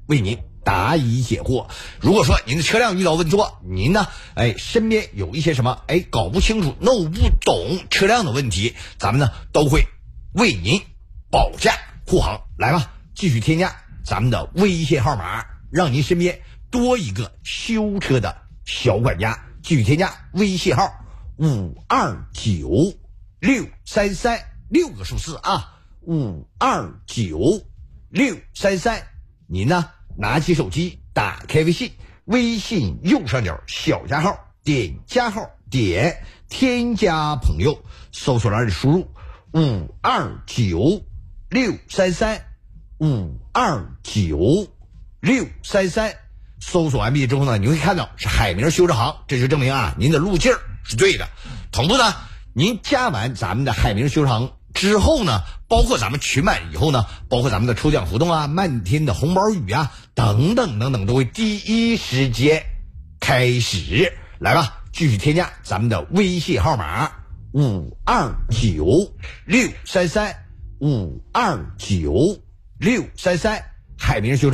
为您答疑解惑。如果说您的车辆遇到问错，您呢身边有一些什么搞不清楚弄不懂车辆的问题，咱们呢都会为您保驾护航。来吧，继续添加咱们的微信号码，让您身边多一个修车的小管家。继续添加微信号529633，六个数字啊，529633。您呢拿起手机，打开微信，微信右上角小加号，点加号，点添加朋友，搜索栏里输入529633，529633。搜索完毕之后呢，你会看到是海明修车行，这就证明啊您的路径是对的。同步呢，您加完咱们的海明修车行之后呢，包括咱们群满以后呢，包括咱们的抽奖活动啊，漫天的红包雨啊，等等等等，都会第一时间开始。来吧，继续添加咱们的微信号码529633，529633，海明修车。